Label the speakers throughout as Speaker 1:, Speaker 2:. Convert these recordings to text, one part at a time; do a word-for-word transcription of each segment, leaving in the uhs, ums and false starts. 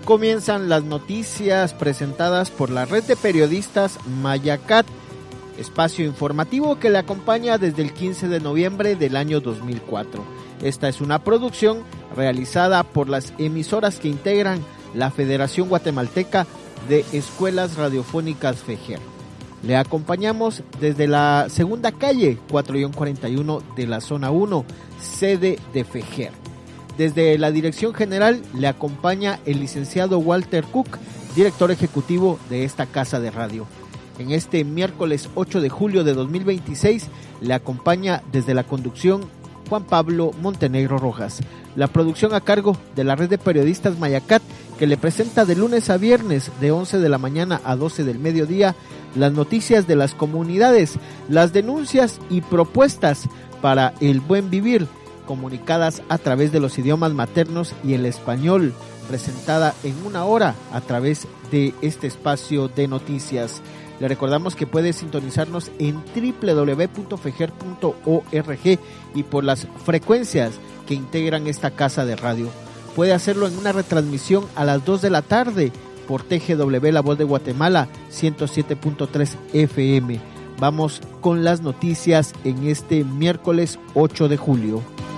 Speaker 1: comienzan las noticias presentadas por la red de periodistas Mayacat, espacio informativo que le acompaña desde el quince de noviembre del año dos mil cuatro. Esta es una producción realizada por las emisoras que integran la Federación Guatemalteca de Escuelas Radiofónicas FEGER. Le acompañamos desde la segunda calle cuatro cuarenta y uno de la zona uno, sede de FEGER. Desde la dirección general le acompaña el licenciado Walter Cook, director ejecutivo de esta casa de radio. En este miércoles ocho de julio de dos mil veintiséis le acompaña desde la conducción Juan Pablo Montenegro Rojas. La producción a cargo de la red de periodistas Mayacat, que le presenta de lunes a viernes de once de la mañana a doce del mediodía las noticias de las comunidades, las denuncias y propuestas para el buen vivir, comunicadas a través de los idiomas maternos y el español, presentada en una hora a través de este espacio de noticias. Le recordamos que puede sintonizarnos en doble u doble u doble u punto feger punto org y por las frecuencias que integran esta casa de radio. Puede hacerlo en una retransmisión a las dos de la tarde por T G W La Voz de Guatemala ciento siete punto tres F M. Vamos con las noticias en este miércoles ocho de julio.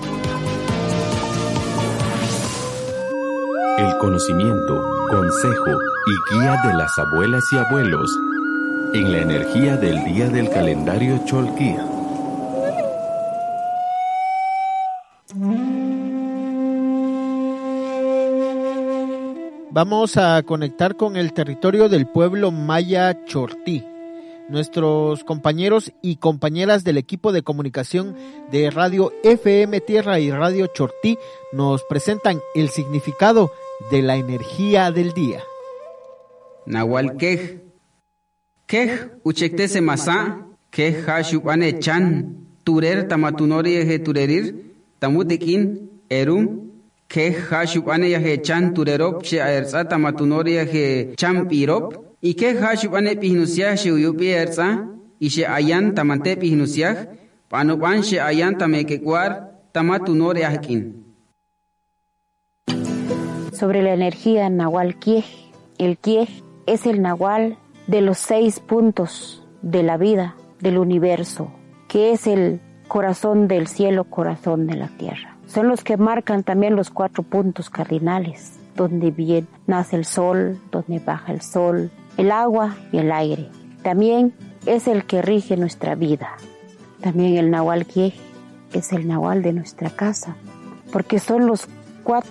Speaker 2: El conocimiento, consejo y guía de las abuelas y abuelos en la energía del día del calendario Cholquía.
Speaker 1: Vamos a conectar con el territorio del pueblo maya Chortí. Nuestros compañeros y compañeras del equipo de comunicación de Radio F M Tierra y Radio Chortí nos presentan el significado de la energía del día.
Speaker 3: Nahual Kej. Kej uchectese masa, Kej hashubane chan, turer tamatunori eje turerir, tamutekin, erum, Kej hashubane yaje chan turerop, she aerza tamatunori yaje chan pirop, y Kej hashubane pihinusiah she uyupi aerza, y she ayan tamante pihinusiah, panopan she ayan tamekekwar, tamatunori yajekin.
Speaker 4: Sobre la energía Nahual Kiej. El Kiej es el Nahual de los seis puntos de la vida, del universo, que es el corazón del cielo, corazón de la tierra. Son los que marcan también los cuatro puntos cardinales, donde bien nace el sol, donde baja el sol, el agua y el aire. También es el que rige nuestra vida. También el Nahual Kiej es el Nahual de nuestra casa, porque son los cuatro